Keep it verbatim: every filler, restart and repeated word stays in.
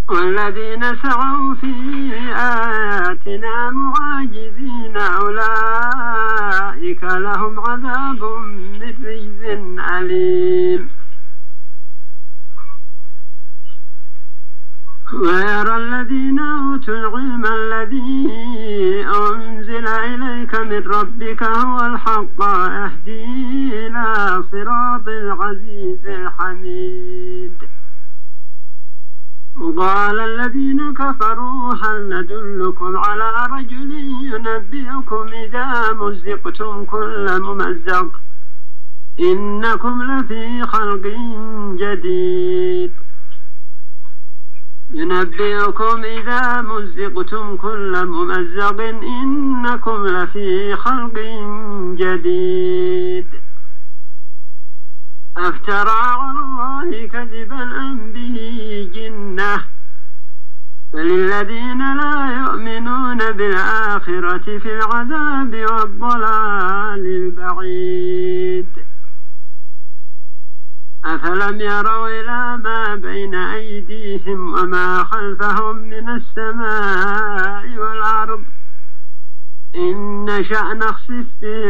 والذين سعوا في آياتنا معاجزين أولئك لهم عذاب من رجز أليم. ويرى الذين أوتوا العلم الذي أنزل إليك من ربك هو الحق يهدي إلى صراط العزيز الحميد. وقال الذين كفروا هل ندلكم على رجل ينبئكم إذا مزقتم كل ممزق إنكم لفي خلق جديد. ينبئكم إذا مزقتم كل ممزق إنكم لفي خلق جديد. أفترى على الله كذبا أم به جنة فللذين لا يؤمنون بالآخرة في العذاب والضلال البعيد. أفلم يروا إلى ما بين أيديهم وما خلفهم من السماء والأرض إن نشأ نخسف بهم